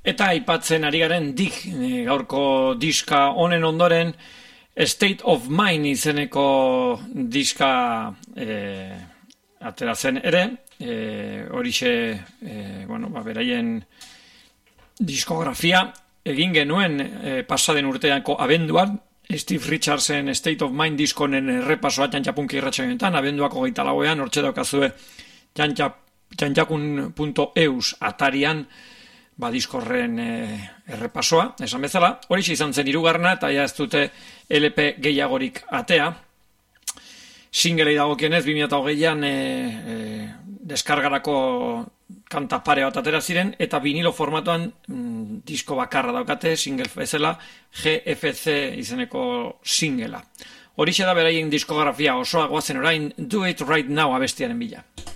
Eta aipatzen ari garen gaurko diska honen ondoren State of Mind izeneko diska atera zen ere, horixe beraien diskografia egin genuen pasaden urteako abenduan, Steve Richardsen State of Mind diskonen errepasoa txantxapunki irratsaioetan, abenduako 24ean, hortxe daukazue txantxakun.eus atarian diskorren errepasoa, esan bezala. Horixe izan zen hirugarrena eta ja ez dute LP gehiagorik atea. Singlei dagokienez 2020an deskargarako kanta pare bat atera ziren eta vinilo formatuan disko bakarra daukate, single bezala, GFC izeneko singlea. Horixe da beraien diskografia osoa, goazen orain Do It Right Now abestiaren bila.